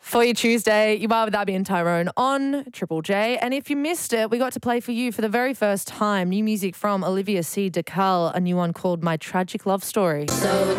For your Tuesday, you are with Abby and Tyrone on Triple J. And if you missed it, we got to play for you for the very first time new music from Olivia C. DeCarl, a new one called My Tragic Love Story. So